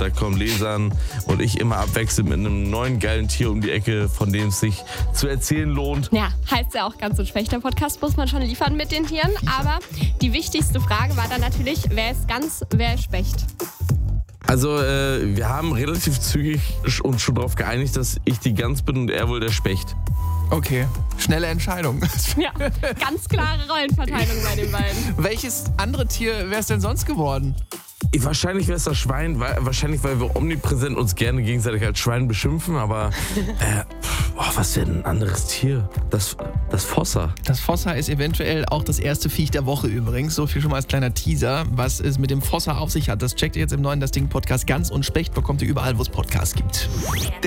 da kommen Lesern und ich immer abwechselnd mit einem neuen geilen Tier um die Ecke, von dem es sich zu erzählen lohnt. Ja, heißt ja auch ganz und schlecht, der Podcast muss man schon liefern mit den Tieren. Aber die wichtigste Frage war dann natürlich, wer ist Gans, wer ist Specht? Also wir haben relativ zügig uns schon darauf geeinigt, dass ich die Gans bin und er wohl der Specht. Okay, schnelle Entscheidung. Ja, ganz klare Rollenverteilung bei den beiden. Welches andere Tier wäre es denn sonst geworden? Wahrscheinlich wäre es das Schwein, weil wir omnipräsent uns gerne gegenseitig als Schwein beschimpfen, aber was wäre denn ein anderes Tier? Das Fossa. Das Fossa ist eventuell auch das erste Viech der Woche übrigens. So viel schon mal als kleiner Teaser, was es mit dem Fossa auf sich hat. Das checkt ihr jetzt im neuen Das Ding Podcast. Gans und Specht bekommt ihr überall, wo es Podcasts gibt.